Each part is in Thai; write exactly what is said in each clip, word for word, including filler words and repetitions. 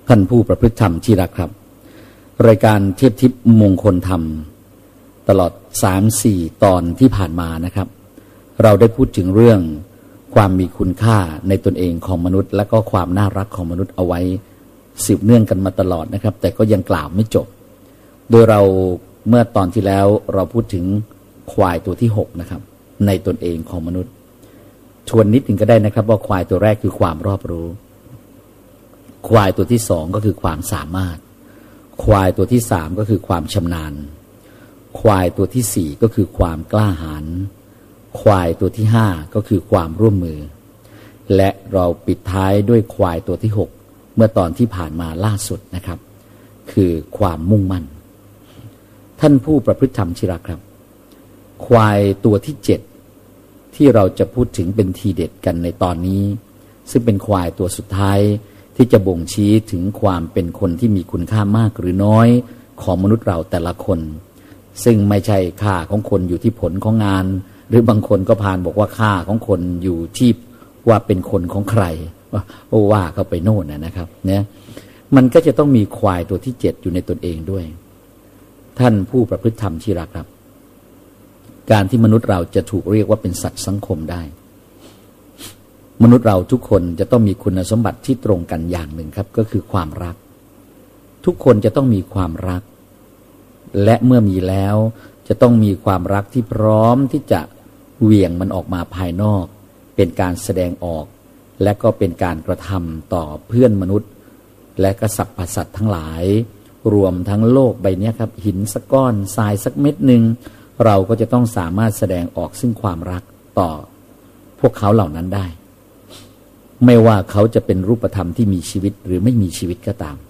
ท่านผู้ประพฤติธรรมที่รักครับรายการเทียบทิพย์มงคลธรรมตลอด สามถึงสี่ ตอนที่ผ่านมานะครับเราได้พูดถึงเรื่องความมีคุณค่าในตนเองของมนุษย์และก็ความน่ารักของมนุษย์เอาไว้สืบเนื่องกันมาตลอดนะครับแต่ก็ยังกล่าวไม่จบโดยเราเมื่อตอนที่แล้วเราพูดถึงควายตัวที่หกนะครับในตนเองของมนุษย์ชวนนิดหนึ่งก็ได้นะครับว่าควายตัวแรกคือความรอบรู้ควายตัวที่สองก็คือความสามารถควายตัวที่สามก็คือความชำนาญควายตัวที่สี่ก็คือความกล้าหาญควายตัวที่ห้าก็คือความร่วมมือและเราปิดท้ายด้วยควายตัวที่หกเมื่อตอนที่ผ่านมาล่าสุดนะครับคือความมุ่งมั่นท่านผู้ประพฤติธรรมที่รักครับควายตัวที่เจ็ดที่เราจะพูดถึงเป็นทีเด็ดกันในตอนนี้ซึ่งเป็นควายตัวสุดท้ายที่จะบ่งชี้ถึงความเป็นคนที่มีคุณค่ามากหรือน้อยของมนุษย์เราแต่ละคนซึ่งไม่ใช่ค่าของคนอยู่ที่ผลของงานหรือบางคนก็พานบอกว่าค่าของคนอยู่ที่ว่าเป็นคนของใครโอ้ว่าเข้าไปโน่นนะครับเนี่ยมันก็จะต้องมีควายตัวที่เจ็ดอยู่ในตนเองด้วยท่านผู้ประพฤติธรรมที่รักครับการที่มนุษย์เราจะถูกเรียกว่าเป็นสัตว์สังคมได้มนุษย์เราทุกคนจะต้องมีคุณสมบัติที่ตรงกันอย่างหนึ่งครับก็คือความรักทุกคนจะต้องมีความรักและเมื่อมีแล้วจะต้องมีความรักที่พร้อมที่จะเหวี่ยงมันออกมาภายนอกเป็นการแสดงออกและก็เป็นการกระทำต่อเพื่อนมนุษย์และก็สรรพสัตว์ทั้งหลายรวมทั้งโลกใบนี้ครับหินสักก้อนทรายสักเม็ดหนึ่งเราก็จะต้องสามารถแสดงออกซึ่งความรักต่อพวกเขาเหล่านั้นได้ไม่ว่าเขาจะเป็นรูปธรรมที่มีชีวิตหรือไม่มีชีวิตก็ตาม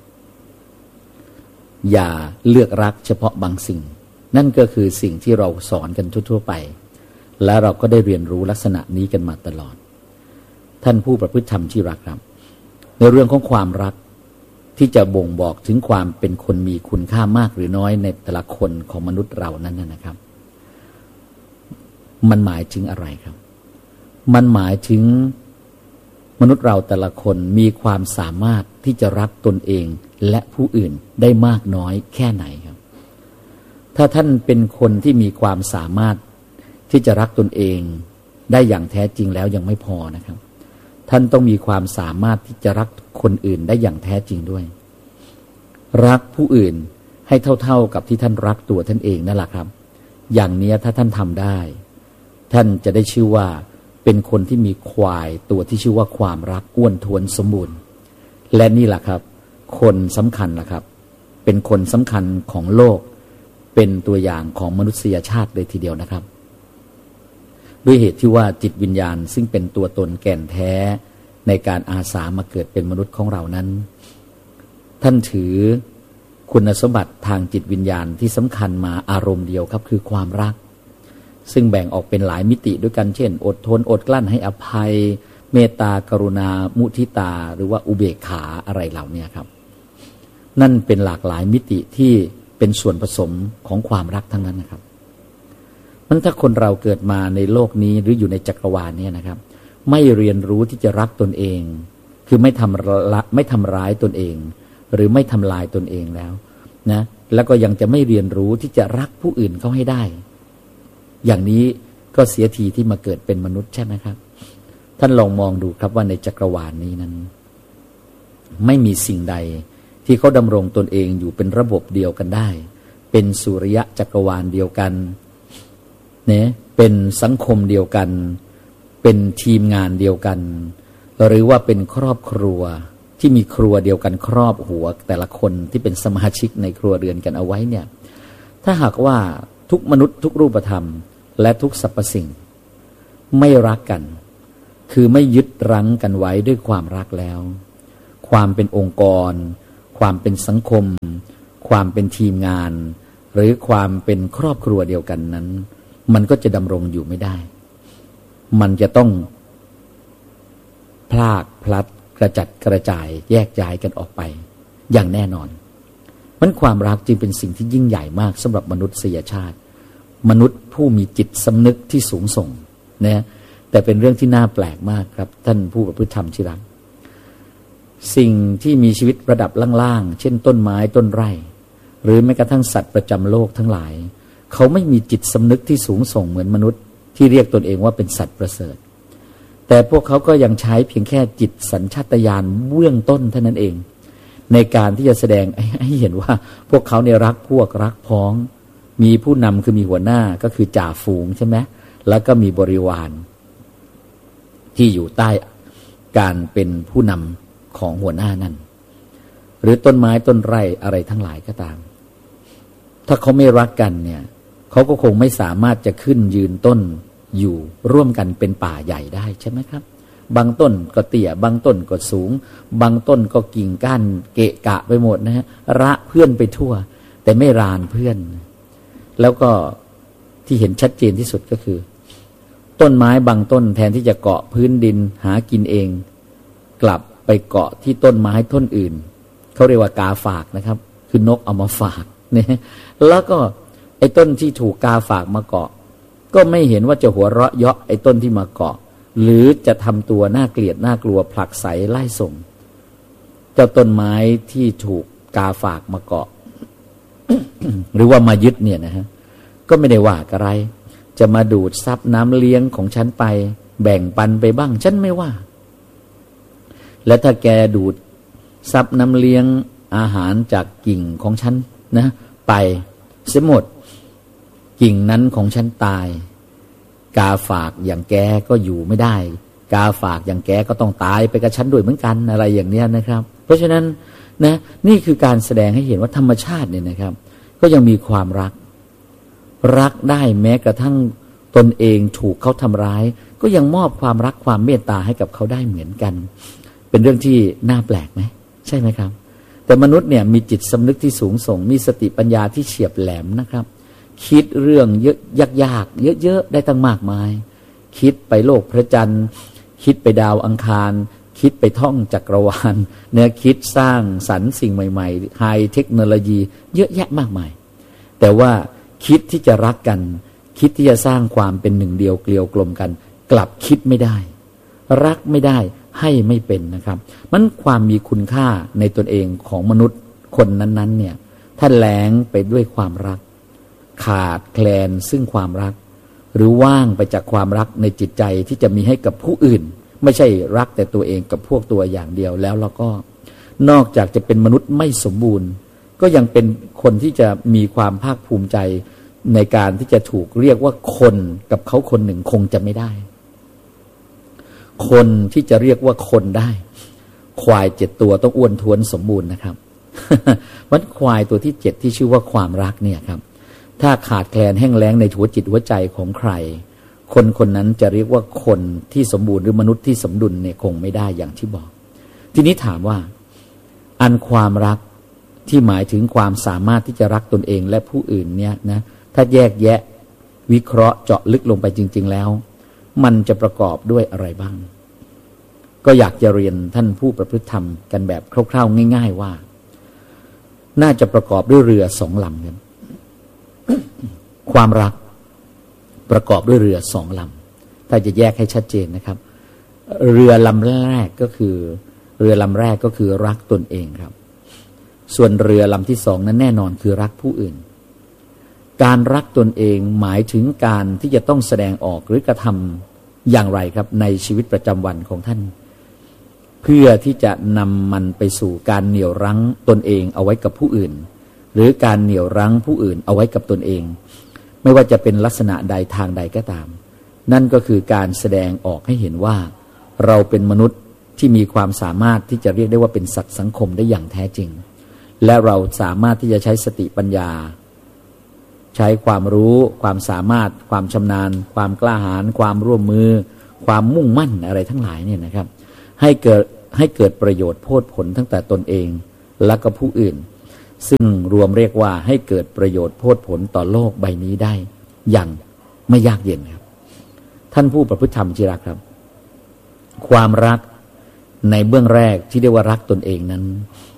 อย่าเลือกรักเฉพาะบางสิ่งนั่นก็คือสิ่งที่เราสอนกันทั่วๆไปและเราก็ได้เรียนรู้ลักษณะนี้กันมาตลอดท่านผู้ประพฤติธรรมที่รักครับในเรื่องของความรักที่จะบ่งบอกถึงความเป็นคนมีคุณค่ามากหรือน้อยในแต่ละคนของมนุษย์เรานั้นนะครับมันหมายถึงอะไรครับมันหมายถึงมนุษย์เราแต่ละคนมีความสามารถที่จะรักตนเองและผู้อื่นได้มากน้อยแค่ไหนครับถ้าท่านเป็นคนที่มีความสามารถที่จะรักตนเองได้อย่างแท้จริงแล้วยังไม่พอนะครับท่านต้องมีความสามารถที่จะรักคนอื่นได้อย่างแท้จริงด้วยรักผู้อื่นให้เท่าๆกับที่ท่านรักตัวท่านเองนั่นแหละครับอย่างนี้ถ้าท่านทำได้ท่านจะได้ชื่อว่าเป็นคนที่มีควายตัวที่ชื่อว่าความรักอ้วนท้วนสมบูรณ์และนี่แหละครับคนสำคัญล่ะครับเป็นคนสำคัญของโลกเป็นตัวอย่างของมนุษยชาติเลยทีเดียวนะครับด้วยเหตุที่ว่าจิตวิญญาณซึ่งเป็นตัวตนแก่นแท้ในการอาสามาเกิดเป็นมนุษย์ของเรานั้นท่านถือคุณสมบัติทางจิตวิญญาณที่สำคัญมาอารมณ์เดียวครับคือความรักซึ่งแบ่งออกเป็นหลายมิติด้วยกันเช่นอดทนอดกลั้นให้อภัยเมตตากรุณามุทิตาหรือว่าอุเบกขาอะไรเหล่านี้ครับนั่นเป็นหลากหลายมิติที่เป็นส่วนผสมของความรักทั้งนั้นนะครับมันถ้าคนเราเกิดมาในโลกนี้หรืออยู่ในจักรวาลนี้นะครับไม่เรียนรู้ที่จะรักตนเองคือไม่ทำไม่ทำร้ายตนเองหรือไม่ทำลายตนเองแล้วนะแล้วก็ยังจะไม่เรียนรู้ที่จะรักผู้อื่นเขาให้ได้อย่างนี้ก็เสียทีที่มาเกิดเป็นมนุษย์ใช่ไหมครับท่านลองมองดูครับว่าในจักรวาลนี้นั้นไม่มีสิ่งใดที่เขาดำรงตนเองอยู่เป็นระบบเดียวกันได้เป็นสุริยะจักรวาลเดียวกันเนี่ยเป็นสังคมเดียวกันเป็นทีมงานเดียวกันหรือว่าเป็นครอบครัวที่มีครัวเดียวกันครอบหัวแต่ละคนที่เป็นสมาชิกในครัวเรือนกันเอาไว้เนี่ยถ้าหากว่าทุกมนุษย์ทุกรูปธรรมและทุกสรรพสิ่งไม่รักกันคือไม่ยึดรั้งกันไว้ด้วยความรักแล้วความเป็นองค์กรความเป็นสังคมความเป็นทีมงานหรือความเป็นครอบครัวเดียวกันนั้นมันก็จะดำรงอยู่ไม่ได้มันจะต้องพลากพลัดกระจัดกระจายแยกย้ายกันออกไปอย่างแน่นอนมันความรักจึงเป็นสิ่งที่ยิ่งใหญ่มากสำหรับมนุษยชาติมนุษย์ผู้มีจิตสำนึกที่สูงส่งนะแต่เป็นเรื่องที่น่าแปลกมากครับท่านผู้ประพฤติธรรมที่รักสิ่งที่มีชีวิตระดับล่างๆเช่นต้นไม้ต้นไร่หรือแม้กระทั่งสัตว์ประจำโลกทั้งหลายเขาไม่มีจิตสำนึกที่สูงส่งเหมือนมนุษย์ที่เรียกตนเองว่าเป็นสัตว์ประเสริฐแต่พวกเขาก็ยังใช้เพียงแค่จิตสัญชาตญาณเบื้องต้นเท่านั้นเองในการที่จะแสดงให้เห็นว่าพวกเขาเนี่ยรักพวกรักพ้องมีผู้นำคือมีหัวหน้าก็คือจ่าฝูงใช่ไหมแล้วก็มีบริวารที่อยู่ใต้การเป็นผู้นำของหัวหน้านั่นหรือต้นไม้ต้นไร่อะไรทั้งหลายก็ตามถ้าเขาไม่รักกันเนี่ยเขาก็คงไม่สามารถจะขึ้นยืนต้นอยู่ร่วมกันเป็นป่าใหญ่ได้ใช่ไหมครับบางต้นก็เตี้ยบางต้นก็สูงบางต้นก็กิ่งก้านเกะกะไปหมดนะฮะระเพื่อนไปทั่วแต่ไม่รานเพื่อนแล้วก็ที่เห็นชัดเจนที่สุดก็คือต้นไม้บางต้นแทนที่จะเกาะพื้นดินหากินเองกลับไปเกาะที่ต้นไม้ต้นอื่นเขาเรียกว่ากาฝากนะครับคือนกเอามาฝากเนี่ยแล้วก็ไอ้ต้นที่ถูกกาฝากมาเกาะก็ไม่เห็นว่าจะหัวเราะเยาะไอ้ต้นที่มาเกาะหรือจะทำตัวน่าเกลียดน่ากลัวผลักไสไล่ส่งเจ้าต้นไม้ที่ถูกกาฝากมาเกาะ หรือว่ามายึดเนี่ยนะฮะก็ไม่ได้ว่าอะไรจะมาดูดซับน้ำเลี้ยงของฉันไปแบ่งปันไปบ้างฉันไม่ว่าและถ้าแกดูดซับน้ำเลี้ยงอาหารจากกิ่งของฉันนะไปเสียหมดกิ่งนั้นของฉันตายกาฝากอย่างแกก็อยู่ไม่ได้กาฝากอย่างแกก็ต้องตายไปกับฉันด้วยเหมือนกันอะไรอย่างเนี้ยนะครับเพราะฉะนั้นนะนี่คือการแสดงให้เห็นว่าธรรมชาติเนี่ยนะครับก็ยังมีความรักรักได้แม้กระทั่งตนเองถูกเขาทำร้ายก็ยังมอบความรักความเมตตาให้กับเขาได้เหมือนกันเป็นเรื่องที่น่าแปลกไหมใช่ไหมครับแต่มนุษย์เนี่ยมีจิตสำนึกที่สูงส่งมีสติปัญญาที่เฉียบแหลมนะครับคิดเรื่องเยอะยากๆเยอะๆได้ตั้งมากมายคิดไปโลกพระจันทร์คิดไปดาวอังคารคิดไปท่องจักรวาลเนี่ยคิดสร้างสรรค์สิ่งใหม่ๆไฮเทคโนโลยีเยอะแยะมากมายแต่ว่าคิดที่จะรักกันคิดที่จะสร้างความเป็นหนึ่งเดียวเกลียวกลมกันกลับคิดไม่ได้รักไม่ได้ให้ไม่เป็นนะครับมันความมีคุณค่าในตนเองของมนุษย์คนนั้นๆเนี่ยถ้าแล้งไปด้วยความรักขาดแคลนซึ่งความรักหรือว่างไปจากความรักในจิตใจที่จะมีให้กับผู้อื่นไม่ใช่รักแต่ตัวเองกับพวกตัวอย่างเดียวแล้วเราก็นอกจากจะเป็นมนุษย์ไม่สมบูรณ์ก็ยังเป็นคนที่จะมีความภาคภูมิใจในการที่จะถูกเรียกว่าคนกับเขาคนหนึ่งคงจะไม่ได้คนที่จะเรียกว่าคนได้ควายเจ็ดตัวต้องอ้วนท้วนสมบูรณ์นะครับ มันควายตัวที่เจ็ดที่ชื่อว่าความรักเนี่ยครับถ้าขาดแคลนแห้งแล้งในหัวจิตหัวใจของใครคนคนนั้นจะเรียกว่าคนที่สมบูรณ์หรือมนุษย์ที่สมดุลเนี่ยคงไม่ได้อย่างที่บอกทีนี้ถามว่าอันความรักที่หมายถึงความสามารถที่จะรักตนเองและผู้อื่นเนี่ยนะถ้าแยกแยะวิเคราะห์เจาะลึกลงไปจริงๆแล้วมันจะประกอบด้วยอะไรบ้างก็อยากจะเรียนท่านผู้ประพฤติธรรมกันแบบคร่าวๆง่ายๆว่าน่าจะประกอบด้วยเรือสองลำกันความรักประกอบด้วยเรือสองลำถ้าจะแยกให้ชัดเจนนะครับเรือลำแรกก็คือเรือลำแรกก็คือรักตนเองครับส่วนเรือลำที่สองนั้นแน่นอนคือรักผู้อื่นการรักตนเองหมายถึงการที่จะต้องแสดงออกหรือกระทำอย่างไรครับในชีวิตประจำวันของท่านเพื่อที่จะนำมันไปสู่การเหนี่ยวรั้งตนเองเอาไว้กับผู้อื่นหรือการเหนี่ยวรั้งผู้อื่นเอาไว้กับตนเองไม่ว่าจะเป็นลักษณะใดทางใดก็ตามนั่นก็คือการแสดงออกให้เห็นว่าเราเป็นมนุษย์ที่มีความสามารถที่จะเรียกได้ว่าเป็นสัตว์สังคมได้อย่างแท้จริงและเราสามารถที่จะใช้สติปัญญาใช้ความรู้ความสามารถความชำนาญความกล้าหาญความร่วมมือความมุ่งมั่นอะไรทั้งหลายเนี่ยนะครับให้เกิดให้เกิดประโยชน์โพดผลตั้งแต่ตนเองและก็ผู้อื่นซึ่งรวมเรียกว่าให้เกิดประโยชน์โพดผลต่อโลกใบนี้ได้อย่างไม่ยากเย็นครับท่านผู้ประพฤติธรรมที่รักครับความรักในเบื้องแรกที่เรียกว่ารักตนเองนั้น